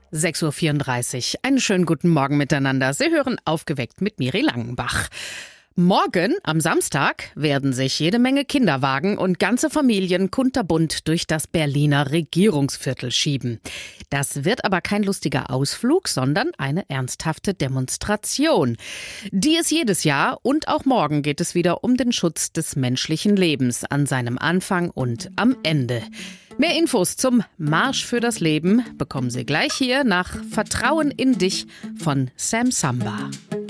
6:34 Uhr. Einen schönen guten Morgen miteinander. Sie hören Aufgeweckt mit Miri Langenbach. Morgen, am Samstag, werden sich jede Menge Kinderwagen und ganze Familien kunterbunt durch das Berliner Regierungsviertel schieben. Das wird aber kein lustiger Ausflug, sondern eine ernsthafte Demonstration. Die ist jedes Jahr und auch morgen geht es wieder um den Schutz des menschlichen Lebens an seinem Anfang und am Ende. Mehr Infos zum Marsch für das Leben bekommen Sie gleich hier nach Vertrauen in dich von Sam Samba.